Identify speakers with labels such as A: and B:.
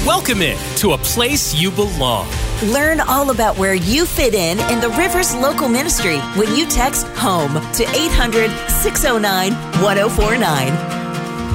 A: Welcome in to a place you belong.
B: Learn all about where you fit in the Rivers Local Ministry when you text HOME to 800-609-1049.